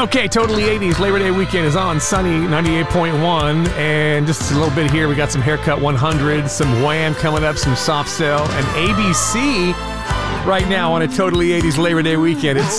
Okay, Totally 80s Labor Day weekend is on. Sunny 98.1. And just a little bit here, we got some Haircut 100, some Wham coming up, some Soft Cell, and ABC right now on a Totally 80s Labor Day weekend. It's